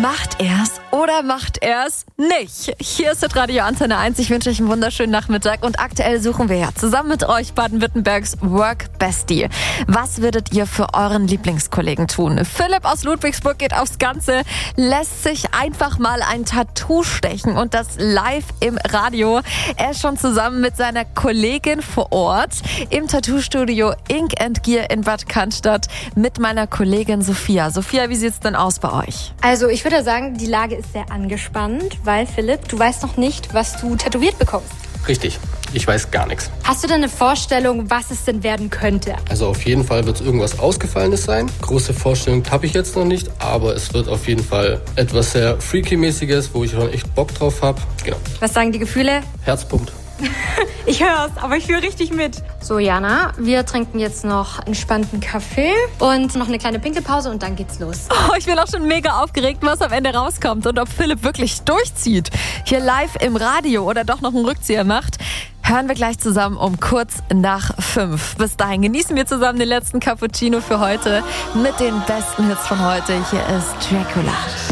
Macht er's oder macht er's nicht? Hier ist Radio Antenne 1. Ich wünsche euch einen wunderschönen Nachmittag und aktuell suchen wir ja zusammen mit euch Baden-Württembergs Work Bestie. Was würdet ihr für euren Lieblingskollegen tun? Philipp aus Ludwigsburg geht aufs Ganze, lässt sich einfach mal ein Tattoo stechen und das live im Radio. Er ist schon zusammen mit seiner Kollegin vor Ort im Tattoo-Studio Ink & Gear in Bad Cannstatt mit meiner Kollegin Sophia. Sophia, wie sieht's denn aus bei euch? Also ich würde sagen, die Lage ist sehr angespannt, weil Philipp, du weißt noch nicht, was du tätowiert bekommst. Richtig, ich weiß gar nichts. Hast du denn eine Vorstellung, was es denn werden könnte? Also auf jeden Fall wird es irgendwas Ausgefallenes sein. Große Vorstellung habe ich jetzt noch nicht, aber es wird auf jeden Fall etwas sehr Freaky-mäßiges, wo ich schon echt Bock drauf habe. Genau. Was sagen die Gefühle? Herzpumpt. Ich hör's, aber ich fühle richtig mit. So, Jana, wir trinken jetzt noch entspannten Kaffee und noch eine kleine Pinkelpause und dann geht's los. Oh, ich bin auch schon mega aufgeregt, was am Ende rauskommt und ob Philipp wirklich durchzieht. Hier live im Radio oder doch noch einen Rückzieher macht. Hören wir gleich zusammen um kurz nach 5. Bis dahin genießen wir zusammen den letzten Cappuccino für heute mit den besten Hits von heute. Hier ist Dracula.